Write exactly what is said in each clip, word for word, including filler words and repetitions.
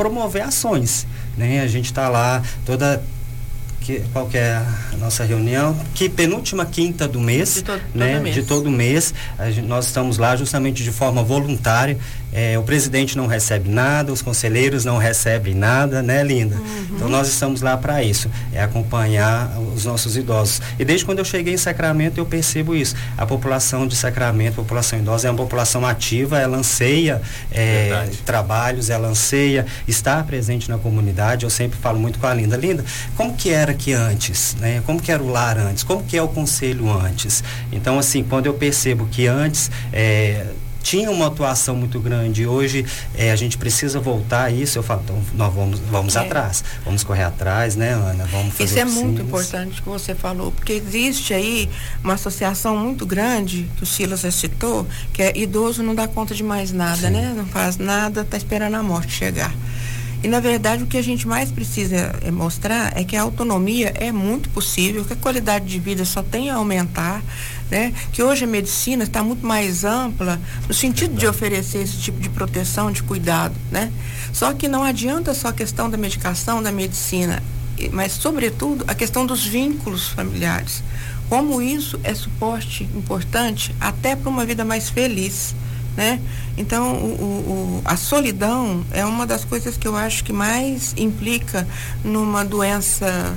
promover ações, né? A gente está lá toda... Que, qual que é a nossa reunião? Que penúltima quinta do mês, de todo, né? todo mês. De todo mês, a gente, nós estamos lá justamente de forma voluntária. É, o presidente não recebe nada, os conselheiros não recebem nada, né, Linda? Uhum. Então nós estamos lá para isso, é acompanhar os nossos idosos. E desde quando eu cheguei em Sacramento eu percebo isso. A população de Sacramento, a população idosa é uma população ativa, ela anseia é, trabalhos, ela anseia estar presente na comunidade. Eu sempre falo muito com a Linda, Linda, como que era que antes, né? Como que era o lar antes? Como que é o conselho antes? Então, assim, quando eu percebo que antes é, tinha uma atuação muito grande, hoje é, a gente precisa voltar a isso, eu falo, então nós vamos, vamos é. atrás, vamos correr atrás, né, Ana? Vamos fazer isso é oficinas. muito importante que você falou, porque existe aí uma associação muito grande, que o Silas já citou, que é idoso não dá conta de mais nada, Sim. né? Não faz nada, tá esperando a morte chegar. E, na verdade, o que a gente mais precisa é mostrar é que a autonomia é muito possível, que a qualidade de vida só tem a aumentar, né? Que hoje a medicina está muito mais ampla no sentido de oferecer esse tipo de proteção, de cuidado, né? Só que não adianta só a questão da medicação, da medicina, mas, sobretudo, a questão dos vínculos familiares. Como isso é suporte importante até para uma vida mais feliz, né? Então, o, o, a solidão é uma das coisas que eu acho que mais implica numa doença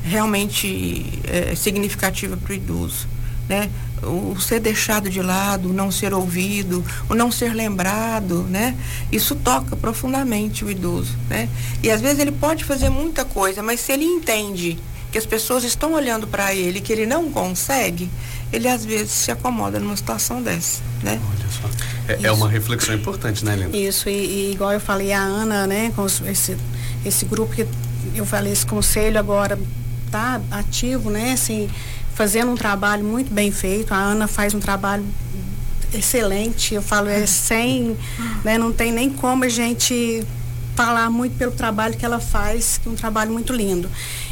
realmente é, significativa para o idoso, né? O ser deixado de lado, o não ser ouvido, o não ser lembrado, né? Isso toca profundamente o idoso, né? E às vezes ele pode fazer muita coisa, mas se ele entende que as pessoas estão olhando para ele, que ele não consegue, ele às vezes se acomoda numa situação dessa, né? Olha só. É, é uma reflexão importante, né, Linda? Isso, e, e igual eu falei, a Ana, né, com os, esse, esse grupo que eu falei, esse conselho agora tá ativo, né, assim, fazendo um trabalho muito bem feito. A Ana faz um trabalho excelente, eu falo, é sem, né, não tem nem como a gente falar muito pelo trabalho que ela faz, que é um trabalho muito lindo.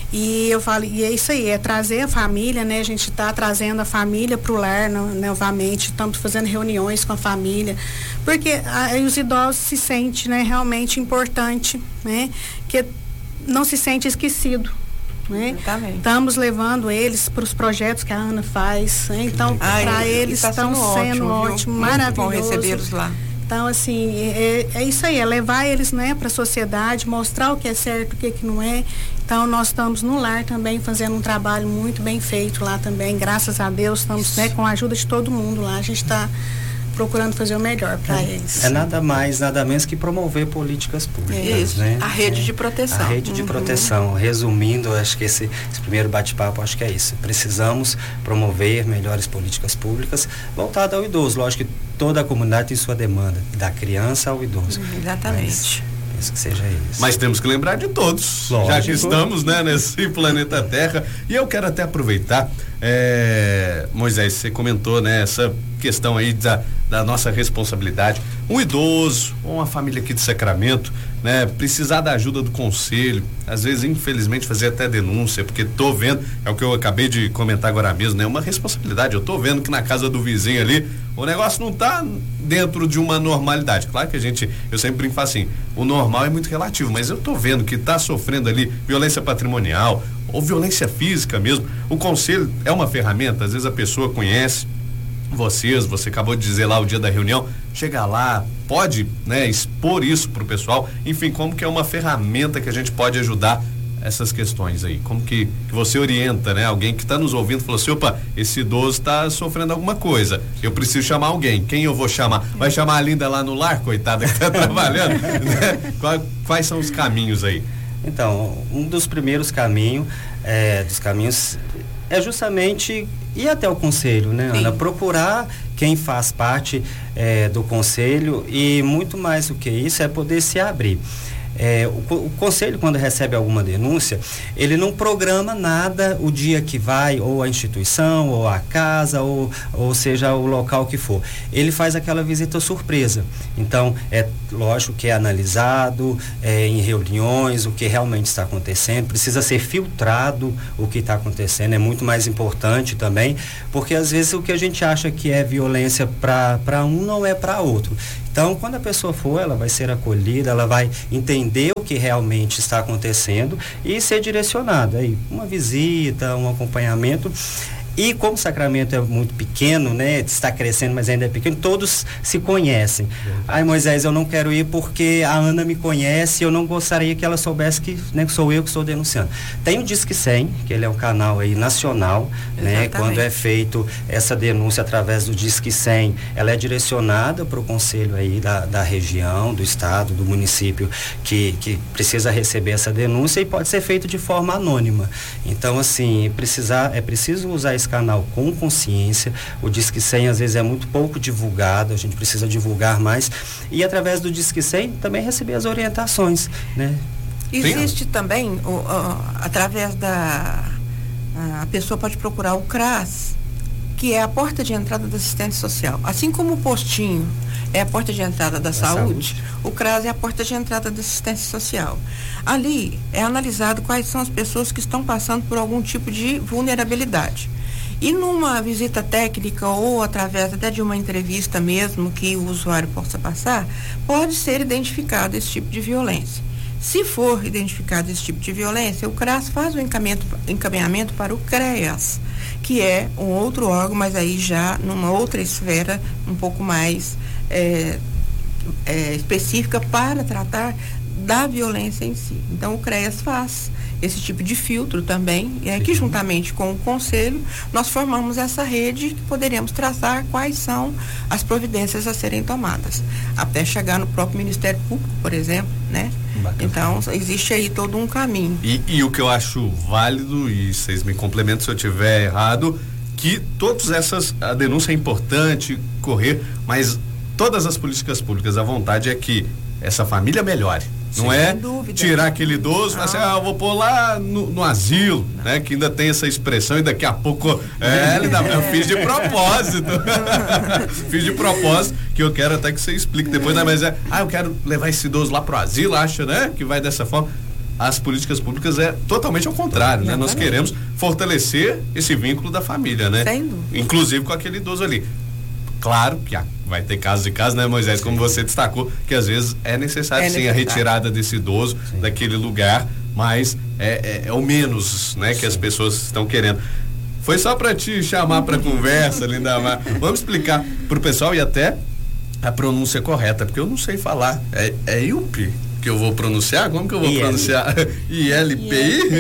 E eu falo, e é isso aí, é trazer a família, né? A gente está trazendo a família para o lar no, novamente, estamos fazendo reuniões com a família, porque aí os idosos se sentem, né, realmente importante, né? Que não se sente esquecido, né? Estamos levando eles para os projetos que a Ana faz, né? Então, para eles tá estão sendo ótimo, ótimo maravilhoso. Bom recebê-los lá. Então, assim, é, é isso aí, é levar eles, né, para a sociedade, mostrar o que é certo, o que, que não é. Então, nós estamos no lar também fazendo um trabalho muito bem feito lá também, graças a Deus, estamos, né, com a ajuda de todo mundo lá, a gente está procurando fazer o melhor para é, eles. É nada mais, nada menos que promover políticas públicas, Isso, né? A rede é, de proteção. A rede de uhum. proteção. Resumindo, acho que esse, esse primeiro bate-papo, acho que é isso. Precisamos promover melhores políticas públicas voltadas ao idoso. Lógico que toda a comunidade tem sua demanda, da criança ao idoso. Uhum, exatamente. Mas, penso que seja isso. Mas temos que lembrar de todos, lógico, já que estamos, né, nesse planeta Terra. E eu quero até aproveitar, é, Moisés, você comentou, né, essa questão aí da, da nossa responsabilidade. Um idoso, ou uma família aqui de Sacramento, né, precisar da ajuda do conselho, às vezes, infelizmente, fazer até denúncia, porque tô vendo, é o que eu acabei de comentar agora mesmo, né, uma responsabilidade. Eu tô vendo que na casa do vizinho ali, o negócio não tá dentro de uma normalidade. Claro que a gente, eu sempre brinco assim, o normal é muito relativo, mas eu tô vendo que tá sofrendo ali violência patrimonial ou violência física mesmo. O conselho é uma ferramenta, às vezes a pessoa conhece vocês, você acabou de dizer lá o dia da reunião, chega lá, pode, né, expor isso pro pessoal, enfim, como que é uma ferramenta que a gente pode ajudar essas questões aí, como que, que você orienta, né, alguém que está nos ouvindo, falou assim, opa, esse idoso está sofrendo alguma coisa, eu preciso chamar alguém, quem eu vou chamar? Vai chamar a Linda lá no lar, coitada, que está trabalhando, né? Quais, quais são os caminhos aí? Então, um dos primeiros caminhos, é, dos caminhos é justamente ir até o conselho, né, Ana? Sim. Procurar quem faz parte é, do conselho e muito mais do que isso é poder se abrir. É, o, o conselho, quando recebe alguma denúncia, ele não programa nada o dia que vai, ou a instituição, ou a casa, ou, ou seja, o local que for. Ele faz aquela visita surpresa. Então, é, lógico que é analisado é, em reuniões o que realmente está acontecendo, precisa ser filtrado o que está acontecendo, é muito mais importante também, porque às vezes o que a gente acha que é violência para um não é para outro. Então, quando a pessoa for, ela vai ser acolhida, ela vai entender o que realmente está acontecendo e ser direcionada. Aí, uma visita, um acompanhamento. E como o Sacramento é muito pequeno, né? Está crescendo, mas ainda é pequeno, todos se conhecem. Ai, Moisés, eu não quero ir porque a Ana me conhece, eu não gostaria que ela soubesse que, né, que sou eu que estou denunciando. Tem o Disque cem, que ele é um canal aí nacional, né? Quando é feito essa denúncia através do Disque cem, ela é direcionada para o conselho aí da, da região, do estado, do município que, que precisa receber essa denúncia e pode ser feito de forma anônima. Então, assim, precisar, é preciso usar esse canal com consciência. O Disque cem às vezes é muito pouco divulgado, a gente precisa divulgar mais e através do Disque cem também receber as orientações, né? Existe Sim. também o, o, através da a pessoa pode procurar o CRAS, que é a porta de entrada da assistência social, assim como o postinho é a porta de entrada da, da saúde, saúde, o CRAS é a porta de entrada da assistência social. Ali é analisado quais são as pessoas que estão passando por algum tipo de vulnerabilidade. E numa visita técnica ou através até de uma entrevista mesmo que o usuário possa passar, pode ser identificado esse tipo de violência. Se for identificado esse tipo de violência, o CRAS faz o encaminhamento, encaminhamento para o CREAS, que é um outro órgão, mas aí já numa outra esfera um pouco mais é, é, específica para tratar da violência em si. Então o CREAS faz esse tipo de filtro também, e é que juntamente com o conselho nós formamos essa rede que poderíamos traçar quais são as providências a serem tomadas, até chegar no próprio Ministério Público, por exemplo, né? Bacana. Então existe aí todo um caminho. E, e o que eu acho válido, e vocês me complementam se eu tiver errado, que todas essas, a denúncia é importante correr, mas todas as políticas públicas, a vontade é que essa família melhore. Não Sim, é tirar aquele idoso, assim, ah, eu vou pôr lá no, no asilo, não. né? Que ainda tem essa expressão e daqui a pouco, é, ele dá, eu fiz de propósito. Fiz de propósito, que eu quero até que você explique depois, né? Mas é, ah, eu quero levar esse idoso lá pro asilo, acha, né? Que vai dessa forma. As políticas públicas é totalmente ao contrário, né? Nós queremos fortalecer esse vínculo da família, né? Inclusive com aquele idoso ali. Claro que vai ter casos e casos, né, Moisés? Como você destacou, que às vezes é necessário é sim necessário. a retirada desse idoso sim. daquele lugar, mas é, é, é o menos, né, sim. que as pessoas estão querendo. Foi só para te chamar para conversa, Lindamar. Vamos explicar pro pessoal e até a pronúncia correta, porque eu não sei falar. É, é I U P que eu vou pronunciar? Como que eu vou I L. pronunciar? I L P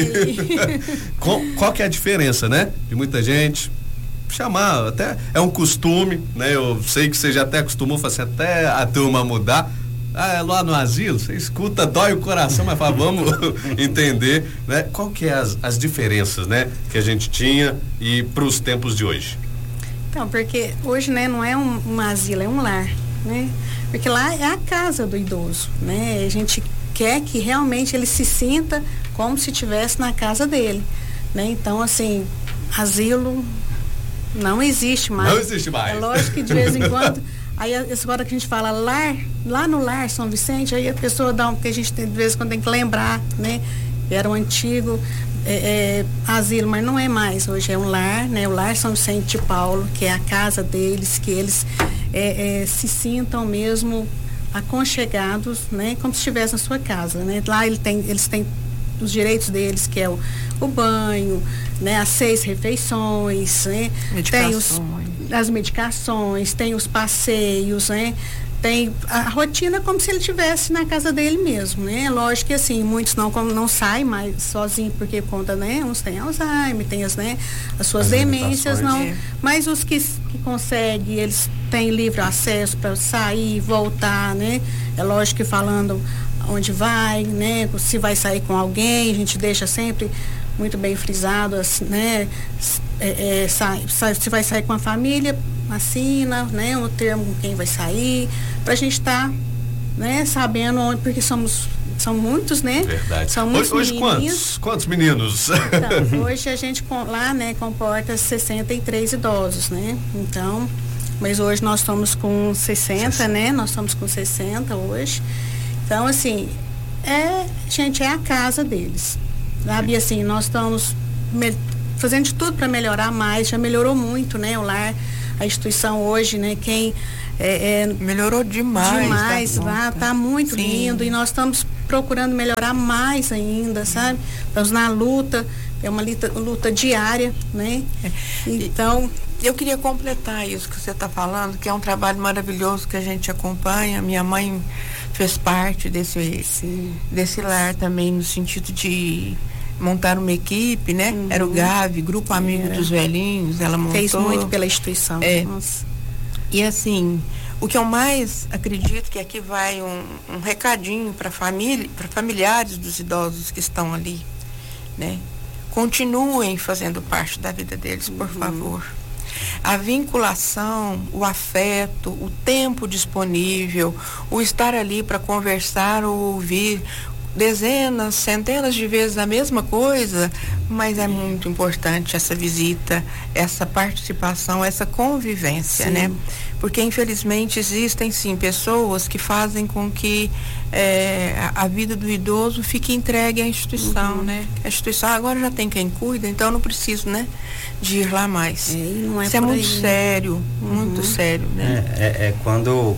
I? qual, qual que é a diferença, né? De muita gente chamar, até é um costume, né? Eu sei que você já até acostumou, assim, até a turma mudar. Ah, é lá no asilo, você escuta, dói o coração, mas fala, vamos entender, né? Qual que é as, as diferenças, né? Que a gente tinha e para os tempos de hoje. Então, porque hoje, né, não é um, um asilo, é um lar, né? Porque lá é a casa do idoso, né? A gente quer que realmente ele se sinta como se estivesse na casa dele, né? Então, assim, asilo não existe mais. Não existe mais. É lógico que de vez em quando, aí agora que a gente fala lar, lá no lar São Vicente, aí a pessoa dá um, porque a gente tem, de vez em quando tem que lembrar, né? Era um antigo é, é, asilo, mas não é mais, hoje é um lar, né? O lar São Vicente de Paulo, que é a casa deles, que eles é, é, se sintam mesmo aconchegados, né? Como se estivesse na sua casa, né? Lá ele tem, eles têm os direitos deles, que é o, o banho, né, as seis refeições, né, tem os, as medicações, tem os passeios, né, tem a rotina como se ele estivesse na casa dele mesmo, né? Lógico que assim, muitos não, como não saem mais sozinhos, porque conta, né, uns têm Alzheimer, tem as, né, as suas as demências, não, é. Mas os que, que conseguem, eles têm livre acesso para sair, voltar, né? É lógico que falando onde vai, né? Se vai sair com alguém, a gente deixa sempre muito bem frisado, assim, né? É, é, sai, sai, se vai sair com a família, assina, né? O termo com quem vai sair, pra gente estar, tá, né? Sabendo onde, porque somos, são muitos, né? Verdade. São muitos hoje, hoje quantos? Quantos meninos? Então, hoje a gente lá, né? Comporta sessenta e três idosos, né? Então, mas hoje nós estamos com sessenta, né? Nós estamos com sessenta hoje. Então, assim, é, gente, é a casa deles, sabe? E assim, nós estamos me, fazendo de tudo para melhorar mais, já melhorou muito, né? O lar, a instituição hoje, né? Quem é, é, melhorou demais. Demais, lá, tá muito Sim. lindo, e nós estamos procurando melhorar mais ainda, sabe? Estamos na luta, é uma luta, luta diária, né? É. Então, eu queria completar isso que você está falando, que é um trabalho maravilhoso que a gente acompanha. Minha mãe fez parte desse, desse lar também, no sentido de montar uma equipe, né? Uhum. Era o Gavi, Grupo Amigo Era. dos Velhinhos, ela montou. Fez muito pela instituição. É. Nossa. E assim, o que eu mais acredito que aqui vai um, um recadinho para família, para familiares dos idosos que estão ali, né? Continuem fazendo parte da vida deles, por uhum. favor. A vinculação, o afeto, o tempo disponível, o estar ali para conversar ou ouvir dezenas, centenas de vezes a mesma coisa, mas é muito importante essa visita, essa participação, essa convivência, sim. né? Porque infelizmente existem sim pessoas que fazem com que é, a, a vida do idoso fique entregue à instituição, uhum. né? A instituição agora já tem quem cuida, então eu não preciso, né, de ir lá mais. É, não é Isso é muito aí. sério, uhum. muito sério, né? É, é, é quando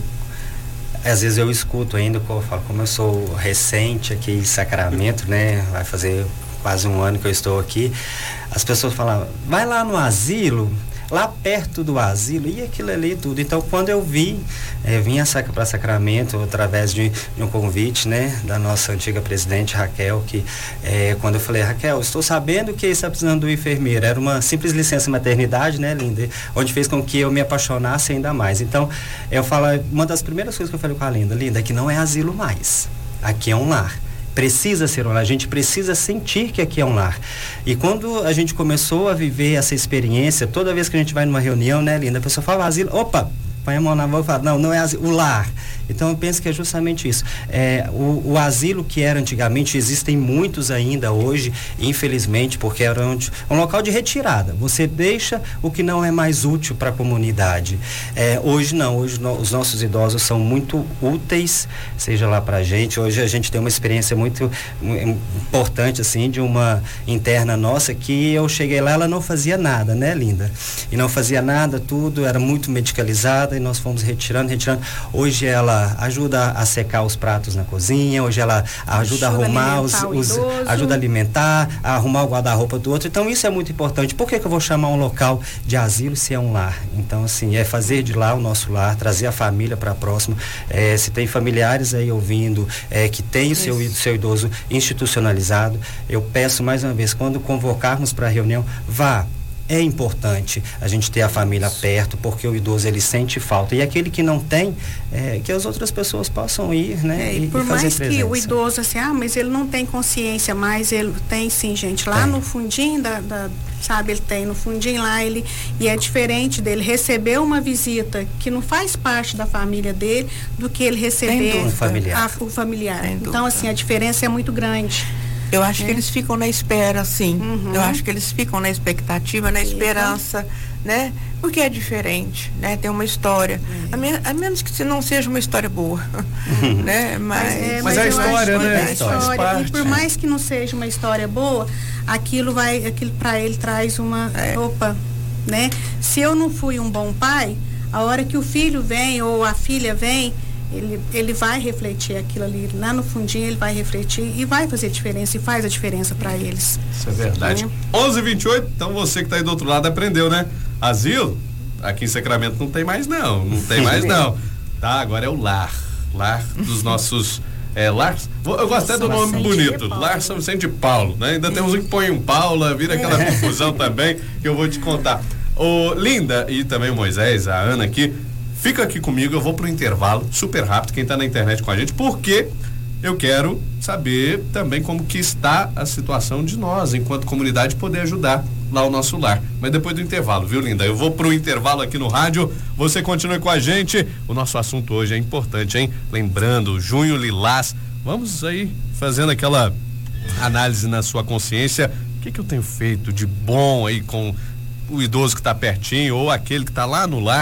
às vezes eu escuto ainda, como eu falo, como eu sou recente aqui em Sacramento, né? Vai fazer quase um ano que eu estou aqui. As pessoas falam, vai lá no asilo, lá perto do asilo, e aquilo ali tudo. Então, quando eu vi, é, vim para Sacramento através de, de um convite, né, da nossa antiga presidente Raquel, que é, quando eu falei, Raquel, estou sabendo que está precisando do enfermeiro, era uma simples licença maternidade, né, Linda, onde fez com que eu me apaixonasse ainda mais. Então, eu falo, uma das primeiras coisas que eu falei com a Linda, Linda, é que não é asilo mais, aqui é um lar. Precisa ser um lar, a gente precisa sentir que aqui é um lar. E quando a gente começou a viver essa experiência, toda vez que a gente vai numa reunião, né, Linda, a pessoa fala asilo, opa, põe a mão na mão e fala, não, não é asilo, o lar. Então eu penso que é justamente isso. É, o, o asilo que era antigamente, existem muitos ainda hoje, infelizmente, porque era um, um local de retirada. Você deixa o que não é mais útil para a comunidade. É, hoje não, hoje no, os nossos idosos são muito úteis, seja lá para a gente. Hoje a gente tem uma experiência muito um, importante, assim, de uma interna nossa, que eu cheguei lá, ela não fazia nada, né, Linda? E não fazia nada, tudo, era muito medicalizada, e nós fomos retirando, retirando. Hoje ela ajuda a secar os pratos na cozinha, hoje ela ajuda, ajuda a arrumar os, os ajuda a alimentar, a arrumar o guarda-roupa do outro. Então isso é muito importante. Por que que eu vou chamar um local de asilo se é um lar? Então assim, é fazer de lá o nosso lar, trazer a família para próximo. É, se tem familiares aí ouvindo, é, que tem o seu, seu idoso institucionalizado, eu peço mais uma vez, quando convocarmos para a reunião, vá. É importante a gente ter a família perto, porque o idoso ele sente falta. E aquele que não tem, é, que as outras pessoas possam ir, né? É, e, por e fazer mais presença. Que o idoso, assim, ah, mas ele não tem consciência mais, ele tem sim, gente. Lá tem. no fundinho da, da, sabe, ele tem no fundinho lá, ele, e é diferente dele receber uma visita que não faz parte da família dele, do que ele receber um familiar. A, o familiar. Então, assim, a diferença é muito grande. Eu acho é. que eles ficam na espera, sim. Uhum. Eu acho que eles ficam na expectativa, na esperança, né? Porque é diferente, né? Tem uma história. Uhum. A, me, a menos que não seja uma história boa, uhum. né? Mas, mas, é, mas é a história, né? É a história. E por mais que não seja uma história boa, aquilo vai, aquilo para ele traz uma, é. opa, né? Se eu não fui um bom pai, a hora que o filho vem ou a filha vem, Ele, ele vai refletir aquilo ali, lá no fundinho ele vai refletir e vai fazer diferença, e faz a diferença para eles. Isso é verdade. É. onze e vinte e oito, então você que tá aí do outro lado aprendeu, né? Asilo, aqui em Sacramento não tem mais não, não tem mais não. Tá, agora é o lar, lar dos nossos, é, lar, eu gosto até do nome bonito, Lar São Vicente de Paulo, né? Ainda é. temos um que põe um Paula, vira aquela é. confusão também, que eu vou te contar. Ô, Linda, e também o Moisés, a Ana aqui, fica aqui comigo, eu vou pro intervalo, super rápido, quem tá na internet com a gente, porque eu quero saber também como que está a situação de nós, enquanto comunidade, poder ajudar lá o nosso lar. Mas depois do intervalo, viu, Linda? Eu vou pro intervalo aqui no rádio, você continue com a gente, o nosso assunto hoje é importante, hein? Lembrando, Junho Lilás, vamos aí fazendo aquela análise na sua consciência, o que que eu tenho feito de bom aí com o idoso que tá pertinho, ou aquele que tá lá no lar.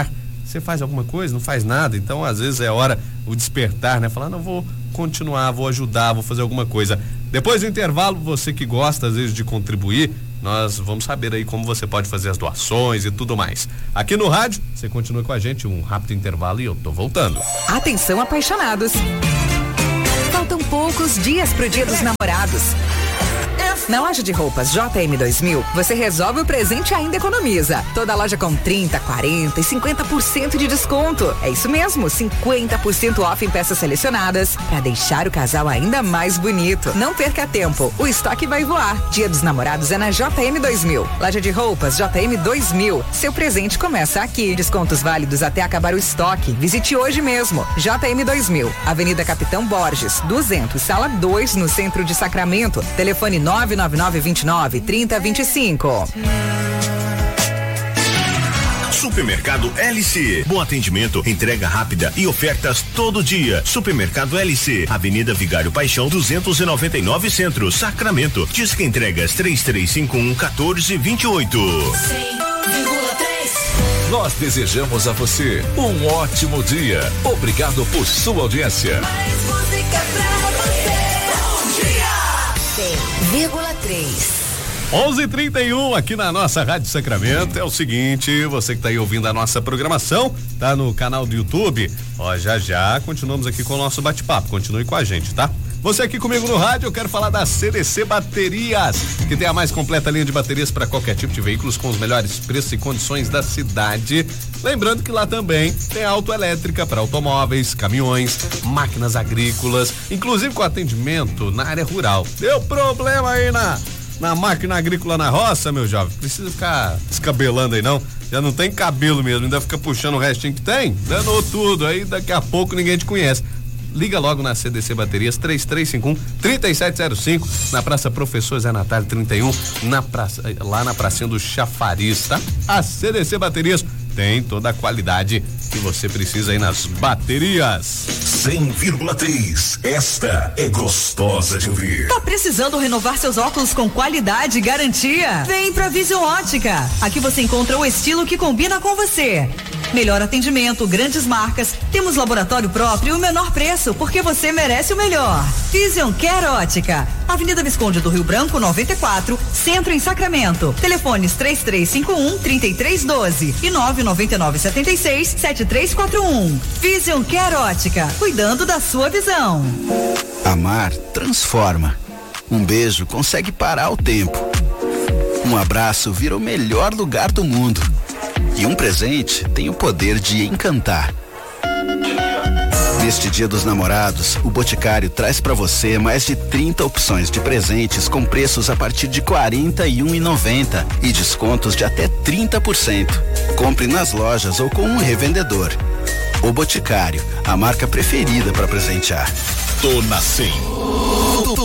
você faz alguma coisa, não faz nada, então às vezes é hora o despertar, né? Falar, não, vou continuar, vou ajudar, vou fazer alguma coisa. Depois do intervalo, você que gosta às vezes de contribuir, nós vamos saber aí como você pode fazer as doações e tudo mais. Aqui no rádio, você continua com a gente, um rápido intervalo e eu tô voltando. Atenção, apaixonados. Faltam poucos dias pro Dia dos Namorados. Na loja de roupas J M dois mil, você resolve o presente e ainda economiza. Toda loja com trinta, quarenta e cinquenta por cento de desconto. É isso mesmo, cinquenta por cento off em peças selecionadas para deixar o casal ainda mais bonito. Não perca tempo, o estoque vai voar. Dia dos Namorados é na J M dois mil. Loja de roupas J M dois mil. Seu presente começa aqui. Descontos válidos até acabar o estoque. Visite hoje mesmo. J M dois mil, Avenida Capitão Borges, duzentos, sala dois, no centro de Sacramento. Telefone nove nove nove dois nove, três zero dois cinco. Supermercado L C. Bom atendimento, entrega rápida e ofertas todo dia. Supermercado L C, Avenida Vigário Paixão, duzentos e noventa e nove Centro, Sacramento. Disque entregas três três cinco um, um quatro dois oito. Nós desejamos a você um ótimo dia. Obrigado por sua audiência. Mais música pra você. Bom dia. cem vírgula três. onze e trinta e um aqui na nossa Rádio Sacramento. É o seguinte, você que tá aí ouvindo a nossa programação, tá no canal do YouTube, ó, já já continuamos aqui com o nosso bate-papo, continue com a gente, tá? Você aqui comigo no rádio, eu quero falar da C D C Baterias, que tem a mais completa linha de baterias para qualquer tipo de veículos com os melhores preços e condições da cidade. Lembrando que lá também tem autoelétrica para automóveis, caminhões, máquinas agrícolas, inclusive com atendimento na área rural. Deu problema aí na na máquina agrícola na roça, meu jovem? Precisa ficar descabelando aí não? Já não tem cabelo mesmo, ainda fica puxando o restinho que tem? Danou tudo, aí daqui a pouco ninguém te conhece. Liga logo na C D C Baterias três três cinco um, três sete zero cinco, na Praça Professor Zé Natália trinta e um, na praça, lá na pracinha do Chafariz, tá? A C D C Baterias tem toda a qualidade que você precisa aí nas baterias. cem vírgula três, esta é gostosa de ouvir. Tá precisando renovar seus óculos com qualidade e garantia? Vem pra Vision Ótica. Aqui você encontra o estilo que combina com você. Melhor atendimento, grandes marcas, temos laboratório próprio e o menor preço, porque você merece o melhor. Vision Care Ótica, Avenida Visconde do Rio Branco, noventa e quatro, Centro em Sacramento. Telefones três três cinco um, três três um dois e nove nove nove sete seis, sete três quatro um. Vision Care Ótica, cuidando da sua visão. Amar transforma. Um beijo consegue parar o tempo. Um abraço vira o melhor lugar do mundo. E um presente tem o poder de encantar. Neste Dia dos Namorados, o Boticário traz para você mais de trinta opções de presentes com preços a partir de quarenta e um reais e noventa centavos e descontos de até trinta por cento. Compre nas lojas ou com um revendedor. O Boticário, a marca preferida para presentear. Tô na cem.